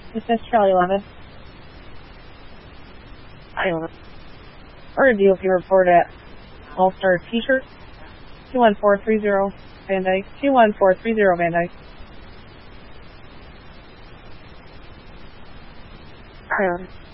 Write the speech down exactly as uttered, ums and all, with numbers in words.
This is Charlie eleven. I don't know. Or a D O P report at All Star T-shirt. two one four three zero Van Dyke. two one four three zero Van Dyke. I don't know.